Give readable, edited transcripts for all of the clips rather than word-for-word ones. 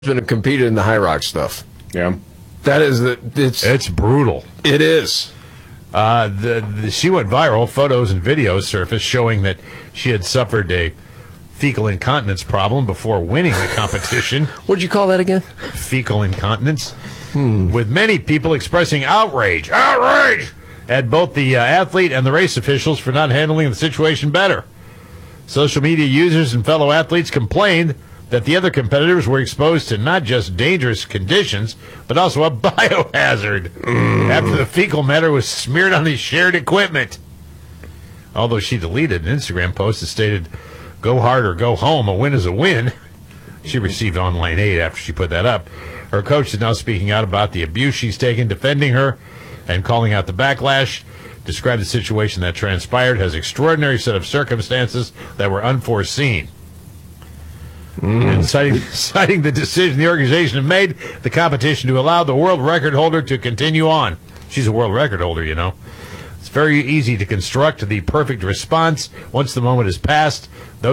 have competed in the high rock stuff. Yeah. That is It's brutal. It is. She went viral. Photos and videos surfaced showing that she had suffered a fecal incontinence problem before winning the competition. What'd you call that again? Fecal incontinence. With many people expressing outrage at both the athlete and the race officials for not handling the situation better. Social media users and fellow athletes complained that the other competitors were exposed to not just dangerous conditions, but also a biohazard after the fecal matter was smeared on the shared equipment. Although she deleted an Instagram post that stated, "Go hard or go home, a win is a win," she received online aid after she put that up. Her coach is now speaking out about the abuse she's taken, defending her and calling out the backlash. Described the situation that transpired as extraordinary set of circumstances that were unforeseen. And citing the decision the organization had made, the competition to allow the world record holder to continue on. She's a world record holder, you know. It's very easy to construct the perfect response once the moment is passed.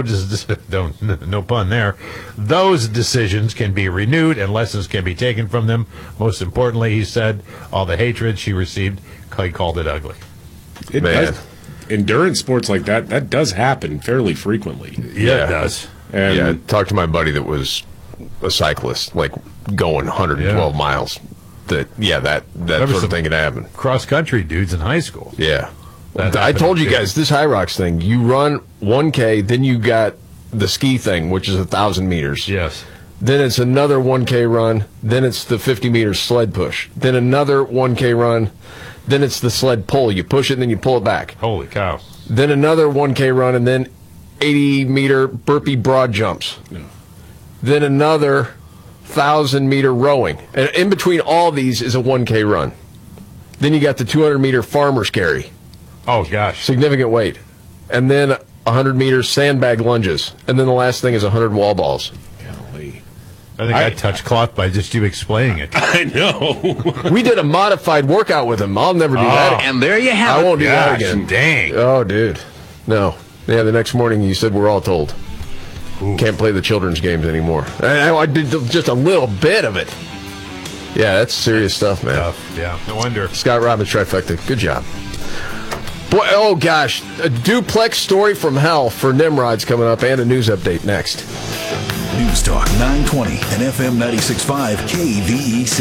No pun there. Those decisions can be renewed and lessons can be taken from them. Most importantly, he said, all the hatred she received, he called it ugly. It does. Endurance sports like that does happen fairly frequently. Yeah, it does. And Yeah, talked to my buddy that was a cyclist, like going 112 miles. That sort of thing could happen. Cross-country dudes in high school. Yeah. That I told you happened. guys, this High Rocks thing, you run 1K, then you got the ski thing, which is 1,000 meters. Yes. Then it's another 1K run. Then it's the 50-meter sled push. Then another 1K run. Then it's the sled pull. You push it, and then you pull it back. Holy cow. Then another 1K run, and then 80-meter burpee broad jumps. Yeah. Then another 1,000-meter rowing. And in between all these is a 1K run. Then you got the 200-meter farmer's carry. Oh, gosh. Significant weight. And then 100-meter sandbag lunges. And then the last thing is 100 wall balls. golly. I think I touched cloth by just you explaining it. I know. We did a modified workout with him. I'll never do that again. And there you have I it. won't do that Gosh, again. dang. Oh, dude. No. Yeah, the next morning you said we're all told. Can't play the children's games anymore. I did just a little bit of it. Yeah, that's serious stuff, man. Tough. Yeah, no wonder. Scott Robbins trifecta. Good job. Boy, oh gosh, a duplex story from hell for Nimrod's coming up, and a news update next. News Talk 920 and FM 96.5 KVEC.